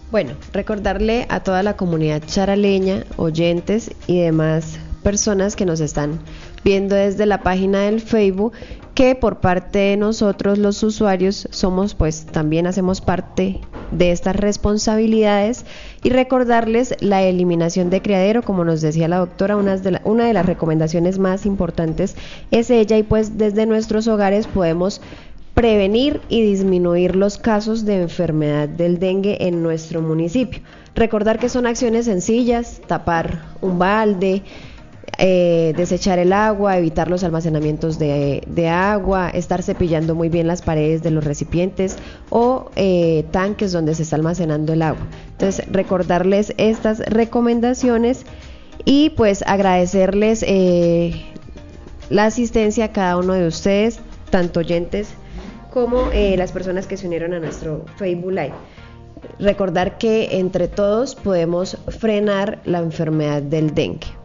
Bueno, recordarle a toda la comunidad charaleña, oyentes y demás personas que nos están viendo desde la página del Facebook, que por parte de nosotros los usuarios somos, pues también hacemos parte de estas responsabilidades, y recordarles la eliminación de criadero. Como nos decía la doctora, una de las recomendaciones más importantes es ella, y pues desde nuestros hogares podemos prevenir y disminuir los casos de enfermedad del dengue en nuestro municipio. Recordar que son acciones sencillas: tapar un balde, desechar el agua, evitar los almacenamientos de agua, estar cepillando muy bien las paredes de los recipientes o tanques donde se está almacenando el agua. Entonces, recordarles estas recomendaciones y pues agradecerles la asistencia a cada uno de ustedes, tanto oyentes como las personas que se unieron a nuestro Facebook Live. Recordar que entre todos podemos frenar la enfermedad del dengue.